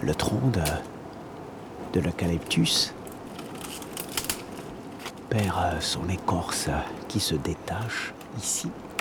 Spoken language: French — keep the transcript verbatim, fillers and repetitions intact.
le tronc de, de l'eucalyptus perd son écorce qui se détache ici.